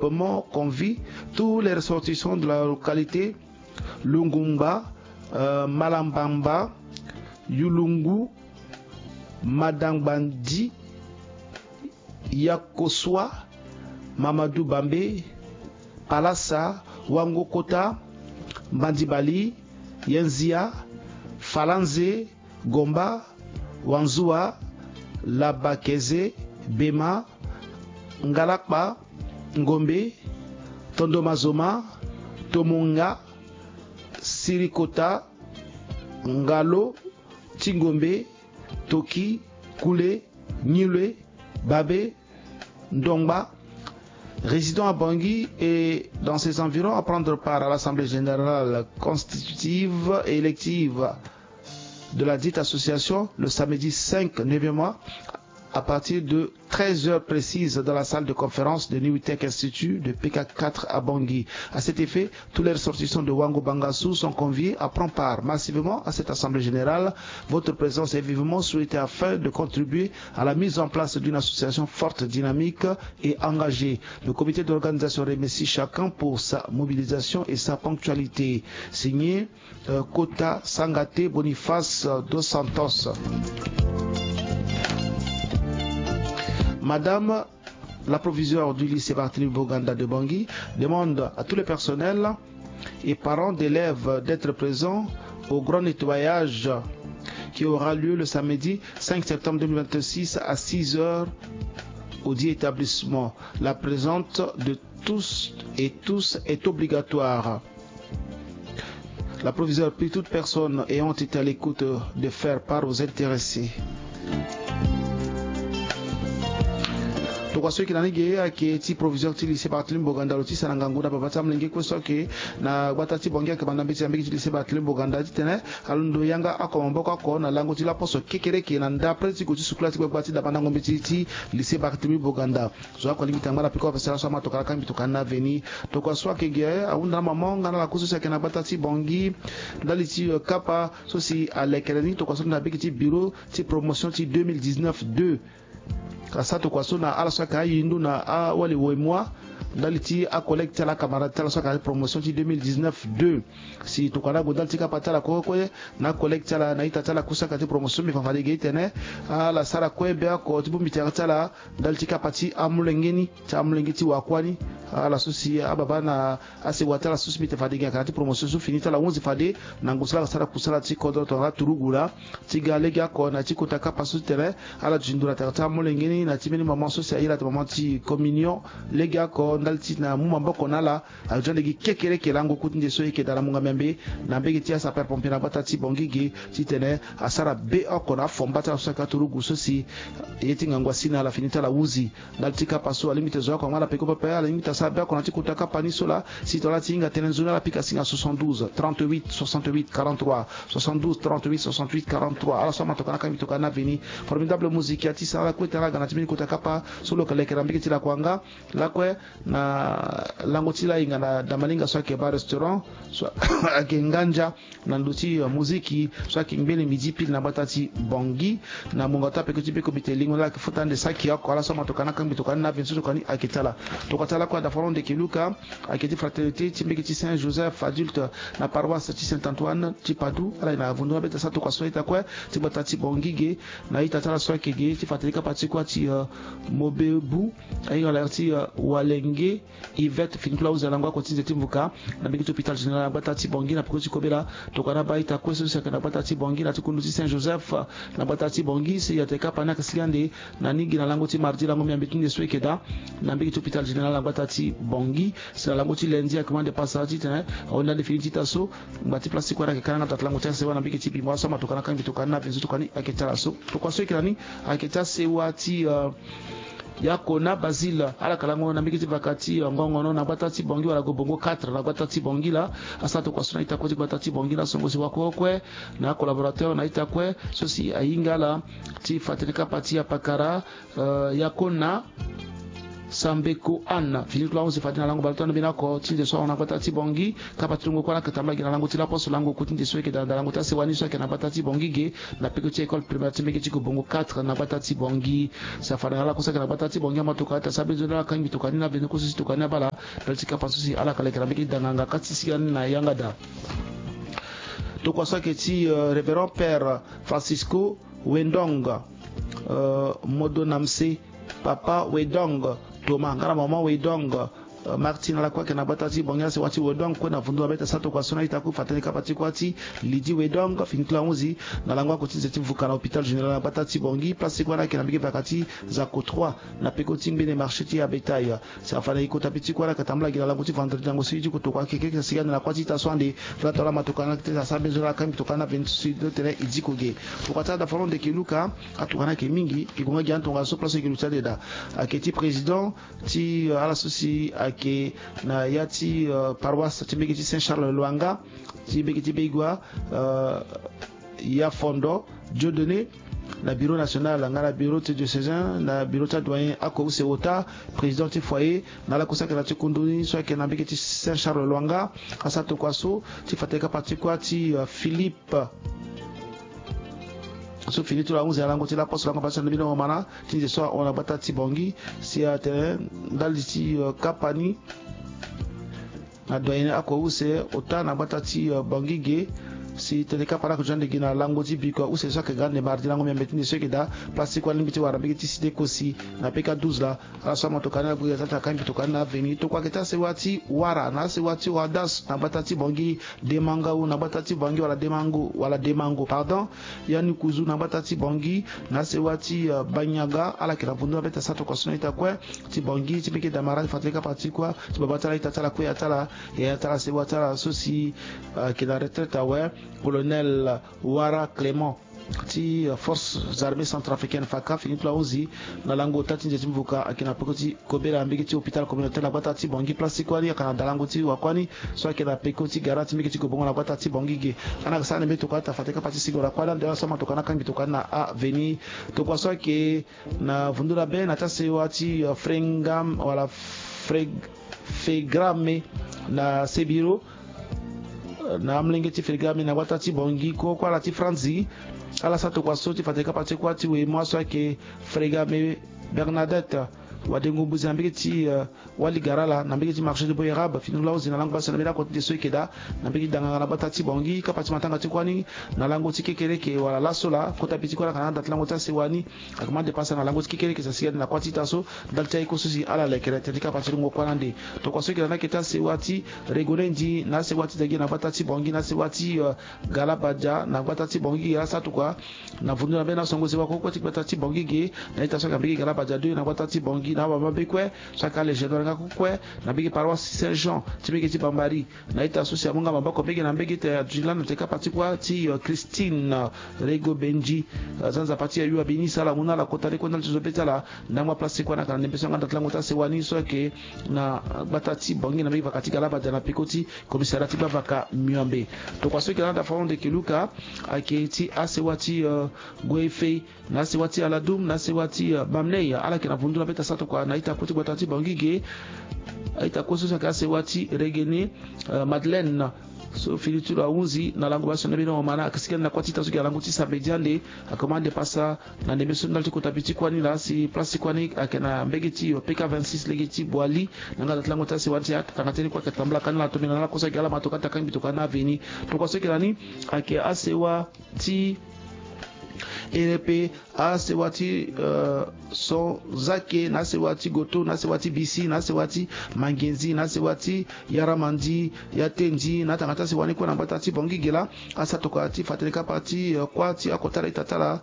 développement convie tous les ressortissants de la localité Lungumba, Malambamba, Yulungu, Madangbandi, Yakoswa, Mamadou Bambe, Palassa, Wangokota, Bandibali, Yenzia, Falanze, Gomba, Wanzua, Labakeze, Bema, Ngalakpa, Ngombe, Tondomazoma, Tomonga, Sirikota, Ngalo, Tingombe, Toki, Koulé, Nilwe, Babé, Ndongba, résidant à Bangui et dans ses environs à prendre part à l'Assemblée générale constitutive et élective de la dite association le samedi 5 9e mois à partir de 13h précises dans la salle de conférence de New Tech Institute de PK4 à Bangui. À cet effet, tous les ressortissants de Wango Bangassou sont conviés à prendre part massivement à cette assemblée générale. Votre présence est vivement souhaitée afin de contribuer à la mise en place d'une association forte, dynamique et engagée. Le comité d'organisation remercie chacun pour sa mobilisation et sa ponctualité. Signé Kota Sangate Boniface dos Santos. Madame la proviseure du lycée Barthélemy Boganda de Bangui demande à tous les personnels et parents d'élèves d'être présents au grand nettoyage qui aura lieu le samedi 5 septembre 2026 à 6h au dit établissement. La présence de tous est obligatoire. La proviseure prie toute personne ayant été à l'écoute de faire part aux intéressés. Tukwa soki nanige ake ti proviseur ti lycée Barthélemy Boganda loti sanangangu na babata mlenge ko soki na batati bongia ke banda mbiti ambiki ti lycée Barthélemy Boganda ti tene alundo yanga akombo ko na lango ti la poso kekereke na ndapre ti ko ti sukula ti gbati da banda ngombe ti lycée Barthélemy Boganda zo ko limita ngala piko pasala so ma to kala kambi to kana veni tukwa soki ge aunda mama ngana la kuso soki na batati bongi ndali ti kapa so si alekeleni tukwa soki na biki ti bureau ti promotion ti 2019-2 Kasato kwa sona ala soka yindu na a wali wemwa daliti a collecte la camarade tala soka promotion ti 2019-2 si tukana go dalti ka patala ko na collecte la na ita tala kusaka ti promotion mi fafali ge tene ala sara ko be ko ti bumi tala dalti ka pati amulengeni ta amulengeti ti wakwani ala susi ababa na ase watala susi mi tafadi ge ka ti promotion su finita la 11 fade na ngusala sara kusala ti kodo to turugula ti galega ko na ti kutaka pasu tere ala jindura ta amulengeni na ti meni maman so se ira ta maman ti communion lega ko ndalti na muma mboko nala ajande gi kekere ke lango kutinde so yake dala munga membe na mbegi ti sapeur pompier na batati bongigi ti tene asara be oko na fombata so ka turugu so si yeti ngangwa sina la finita la uzi ndalti ka paso a limite zo ko mala peko papa la limite sa be ko na ti kutaka panisola si tola ti nga tene zona la pika singa 72 38 68 43 72 38 68 43 ala so matoka na kambi to kana veni formidable musique ati sala ko tala gana ti kutaka pa solo ka lekera mbegi ti la kwanga la kwe na langotila inga na damalinga swake ba restaurant so akenganja na nduti muziki swake mbele midi pile na batati bongi na mongata pekoti peko bitelingo la kufutande saki yako ala so matokana kambi tokana na vinsu tokani akitala tokatala kwa da foron de kiluka akiti fraternité timbeki ti Saint Joseph adulte na paroisse ti Saint Antoine ti Padou ala na vundu beta sa to kwa soita kwa ti batati bongi ge na itatala swake ge ti fatelika pati kwa ti mobebu ayi ala ti walenge Yvette Finclaus alangwa ko tinze timbuka na biki hôpital général batati bongi na pekoti kobela tokana baita kweso saka na batati bongi na tukundu ti Saint Joseph na batati bongi se yateka pana kasiliande na nigi na lango ti mardi lango mi ambitinde swekeda na biki hôpital général na batati bongi se lango ti lundi a commande passage tene onda definiti taso bati plastique kwa kana na tatlango ti sewa na biki ti bimwa so matokana kan bitokana vinzu tokani aketala so tokwaso kirani aketa sewa ti Yakona Basile ala kalango na mikiti vakati ngongono na batati bongi wala go bongo 4 na batati bongi la asato kwa sona itakoti batati bongi la songozi wako kwe na collaborateur na itakwe sosi ayingala ti fatelika pati ya pakara Yakona Sambeko Anna Philippe Laonzi Fatina lango baltano binako tinde so ona batati bongi kapatungo kwa katamba gina lango tila poso lango kutinde so ke da lango tase wani so ke na batati bongi ge na pekoti école primaire timeke tiko bongo 4 na batati bongi sa fana la kosa ke na batati bongi matoka ta sabe zola kangi tokani na beno kosi tokani bala daltika pasusi ala kale kana biki danganga katisi na yanga da to kwa so ke ti révérend père Francisco Wendonga Modo Namse Papa Wedong Thomas ngara mama Wedong Martin la kwa kana batati bonga se wati Wedong kwa na fundu abeta sato kwa sona itaku fatani kapati kwati Lidi Wedong finikla uzi na langwa ko tinze timvuka na hôpital général batati bongi place kwa na kana bige bakati za ko 3 na pekoti mbene marché ti abetail sa fana ikota petit kwa na katambla gila lango ti vendredi lango siji ko to kwa keke sigana na kwati ta swande flata la matokana te sa sabe zola kam tokana 26 de tere idiko ge to kwata da falon de kiluka atukana ke mingi ikonga giantonga so place kiluta deda aketi président ti ala souci ke na yati paroisse timbeki Saint Charles Luanga timbeki Beigwa ya fondo Dieudonné na bureau national ngana bureau diocésain na bureau ta doyen ako usewota président ti foyer na la kosaka na tikunduni so ke na mbeki Saint Charles Luanga asato kwaso ti fateka parti kwa ti Philippe so fini to la 11 lango ti la poste lango passer bino mana ti so on a batati bongi si a terrain daliti kapani na doyen ako use ota na batati bongi ge si teleka para ko jande gina lango ti biko use so ke gande mardi lango mi metini so ke da plastique wala mbiti wara mbiti side kosi na peka 12 la aso matokana bu ya tata kan bitokana veni to kwa keta se wati wara na se wati wadas na batati bongi demanga u na batati bongi wala demango pardon yani kuzu na batati bongi na se wati banyaga ala kila bundu beta sato ko sonita kwa ti bongi ti peke damara fatleka parti kwa ti babatala itatala kwa ya tala se watala so si ke la retraite wa colonel Wara Clément ti forces armées centrafricaines faka Philippe Laonzi na lango tati nje timvuka akina pekoti kobera mbiki ti hôpital communautaire na batati bongi place kwani akana dalango ti wakwani so akina pekoti garati mbiki ti kobongo na batati bongi ge ana sana mbe tokata fateka pati sigora kwala ndio sama tokana kan bitokana na aveni to kwa so ke na vundura be na tase wati frengam wala fegrame na sebiro na mlenge ti frigami na watati bongi ko kwa la ti franzi ala sato kwa soti fateka pati kwa ti we mwaso ke frigami Bernadette wadengo buzambiki ti wali garala na mbiki ti marché de boyarab finu la uzina lango basa na mela ko ti so ikeda na mbiki danga na batati bongi kapati matanga ti kwani na lango ti kekereke wala lasola kota piti kwa kana dat lango ta sewani akama de pasa na lango ti kekereke sa siya na kwati taso dalta iko susi ala lekere ti kapati ngo kwanande to kwa so ikeda na keta sewati regorenji na sewati dagi na batati bongi na sewati galabaja na batati bongi ya satu kwa na vundu na bena songo sewa ko kwati batati bongi ge na ita so ka mbiki galabaja do na batati bongi na baba bekwe saka le jedo nga kokwe na bigi paroisse Saint Jean tibiki ti bambari na ita so sia munga mabako bigi na bigi te Juliana te kapati kwa ti Christine Rego Benji zanza pati ya yuwa binisa la muna la kotari kwa nalito zopeta la ndangwa plasi kwa na kana nempeso nga datlango ta sewani so ke na batati bongi na bigi vakati galaba na pikoti komisarati bavaka miambe to kwa so ke na da fonde kiluka ake ti asewati goefe na asewati aladum na asewati bamnei ala kina vundula beta sato kwa naita kuti batati bangige aita koso kase wati regene Madeleine so filitu la unzi na lango baso na bino mana akisikia na kwati tasu ya lango ti sabejande akomande pasa na nemeso ndalti kotapiti kwani la si place kwani akena mbegeti peka 26 legeti boali nanga datlango tasi wati akangateni kwa katambla kana la tomina na kosa gala matokata kan bitokana veni to kwa sokelani ake asewa ti RP asewati so zake na sewati goto na sewati bisi na sewati mangenzi na sewati yaramandi yatenji na tangata sewani kwa na batati bongigela asa tokati fateleka parti kwati akotala itatala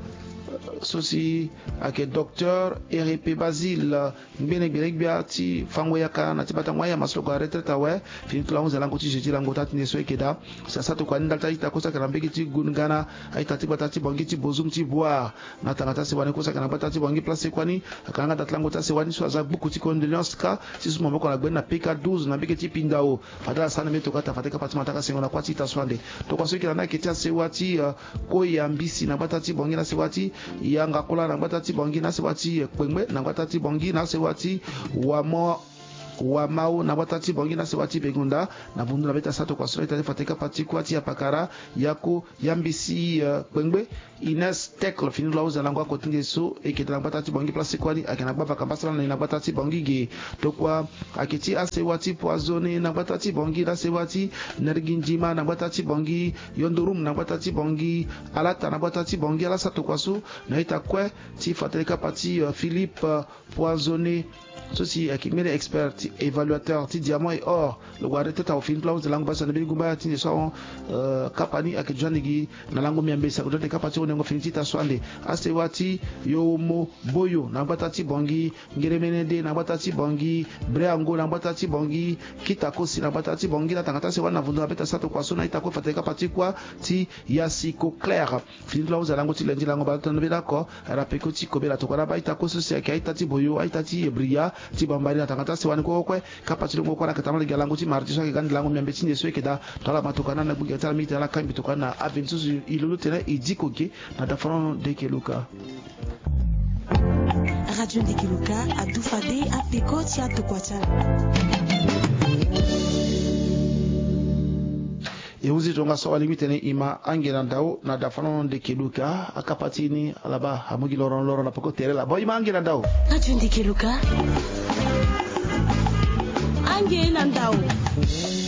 sosi ake docteur RP Basile mbene biregbia ti fango yaka na tibata ngwa ya masoko ya retraite we finitula 11 lango ti jeji lango tati ne so ekeda sasa to kwa ndalta ita kosa kana mbeki ti gungana aita ti batati bongi ti bozum ti boire na tangata se wani kosa kana batati bongi place kwani akanga datlango ta se wani so za buku ti condoléance ka si suma moko na gben na PK 12 na mbeki ti pindao fadala sana meto kata fateka pati mataka sengo na kwati ta swande to kwa so ekeda na ketia se wati ko ya mbisi na batati bongi na se wati yanga kula na batati bongi na sewati kwengbe na batati bongi na sewati wa mau na watati bongi na sewati begunda na bundu na beta sato kwa sura ita fateka pati kwa tia pakara yako yambisi kwengbe Ines Tekle fini la uza langwa kotinge so eke na batati bongi place kwani akina baba kambasala na batati bongi ge tokwa akiti asewati poisonné na batati bongi na sewati nerginjima na batati bongi yondorum na batati bongi alata na batati bongi ala sato kwa so na ita kwe ti fateka pati Philippe poisonné ceci qui met expert évaluateur ti diamant et or le guarde tata au fin plan de langue basse na bigumba ti so kapani ak janigi na lango miambe sa ko de kapati on ngo finiti ta swande asewati yo mo boyo na batati bongi ngeremenede na batati bongi breango na batati bongi kitakosi na batati bongi na tangata se wana vundu beta sato kwa so na itako fateka pati kwa ti yasiko clair fin plan de langue ti lendi lango ba ton be d'accord rapeko ti kobela to kwa ba itako so se ka itati boyo itati ebria ti bambari na tangata se wani ko kwe kapati ngo kwa na katama ga lango ti marti so ke gandi lango miambe ti so ke da tala matokana na buga ta mita la kambi to kana aventu ilulu tene idikoke na dafran de keluka Radio de Keluka a dufade a peko ti atokwacha e uzi tonga so limite ne ima angela ndao na dafran de keluka akapati ni alaba hamugi loron la poko tere la boy ma angela ndao Radio de Keluka angela ndao